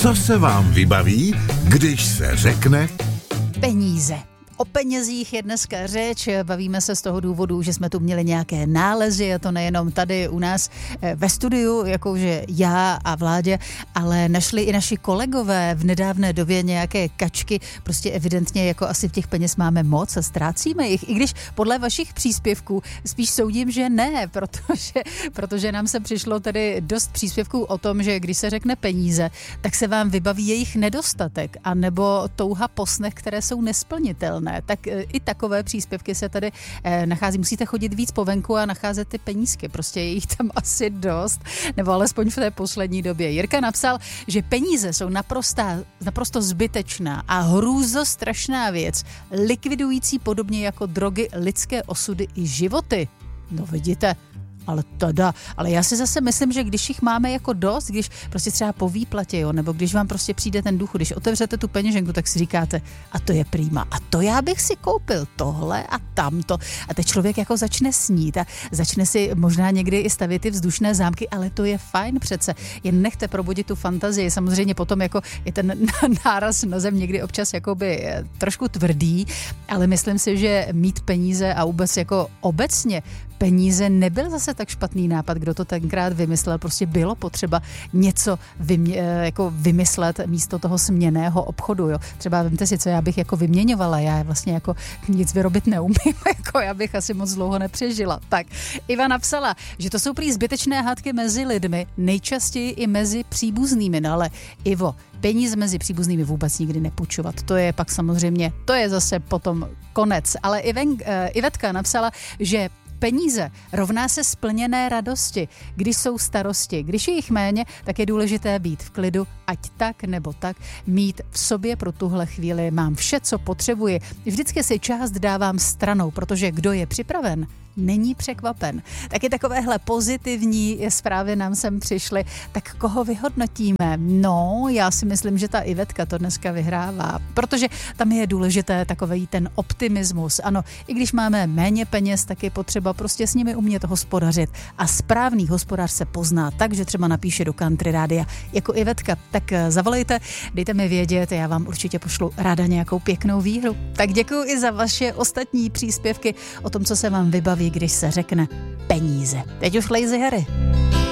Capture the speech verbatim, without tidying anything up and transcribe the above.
Co se vám vybaví, když se řekne peníze? O penězích je dneska řeč, bavíme se z toho důvodu, že jsme tu měli nějaké nálezy, a to nejenom tady u nás ve studiu, jakože já a Vládě, ale našli i naši kolegové v nedávné době nějaké kačky, prostě evidentně jako asi v těch peněz máme moc a ztrácíme jich, i když podle vašich příspěvků spíš soudím, že ne, protože, protože nám se přišlo tady dost příspěvků o tom, že když se řekne peníze, tak se vám vybaví jejich nedostatek, anebo touha po snech, které jsou nesplnitelné. Tak i takové příspěvky se tady eh, nachází. Musíte chodit víc po venku a nacházet ty penízky. Prostě je jich tam asi dost, nebo alespoň v té poslední době. Jirka napsal, že peníze jsou naprostá, naprosto zbytečná a hrůzostrašná věc, likvidující podobně jako drogy lidské osudy i životy. No vidíte, ale teda, ale já si zase myslím, že když jich máme jako dost, když prostě třeba po výplatě, jo, nebo když vám prostě přijde ten důchod, když otevřete tu peněženku, tak si říkáte, a to je prima, a to já bych si koupil tohle a tamto. A teď člověk jako začne snít a začne si možná někdy i stavět ty vzdušné zámky, ale to je fajn přece. Jen nechte probudit tu fantazii. Samozřejmě potom jako je ten náraz na zem někdy občas jakoby trošku tvrdý, ale myslím si, že mít peníze a vůbec jako obecně peníze nebyl zase tak špatný nápad, kdo to tenkrát vymyslel. Prostě bylo potřeba něco vymě, jako vymyslet místo toho směnného obchodu. Jo. Třeba vemte si, co já bych jako vyměňovala. Já vlastně jako nic vyrobit neumím. Jako já bych asi moc dlouho nepřežila. Tak, Iva napsala, že to jsou prý zbytečné hádky mezi lidmi, nejčastěji i mezi příbuznými. No ale Ivo, peníze mezi příbuznými vůbec nikdy nepůjčovat. To je pak samozřejmě, to je zase potom konec. Ale Iven, uh, Ivetka napsala, že peníze rovná se splněné radosti, když jsou starosti. Když je jich méně, tak je důležité být v klidu, ať tak nebo tak, mít v sobě pro tuhle chvíli mám vše, co potřebuji. Vždycky si část dávám stranou, protože kdo je připraven, není překvapen. Taky takovéhle pozitivní zprávy nám sem přišly. Tak koho vyhodnotíme? No, já si myslím, že ta Ivetka to dneska vyhrává, protože tam je důležité takový ten optimismus. Ano, i když máme méně peněz, tak je potřeba prostě s nimi umět hospodařit. A správný hospodář se pozná tak, že třeba napíše do Country Rádia jako Ivetka. Tak zavolejte, dejte mi vědět, já vám určitě pošlu ráda nějakou pěknou výhru. Tak děkuji i za vaše ostatní příspěvky o tom, co se vám vybaví, když se řekne peníze. Teď už Lazy Harry.